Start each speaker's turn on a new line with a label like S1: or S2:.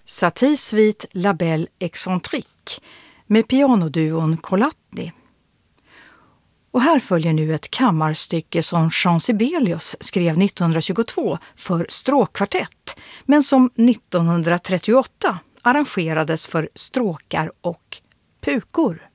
S1: Satie Suite La Belle Excentrique med pianoduon Colatni. Och här följer nu ett kammarstycke som Jean Sibelius skrev 1922 för stråkkvartett, men som 1938 arrangerades för stråkar och pukor.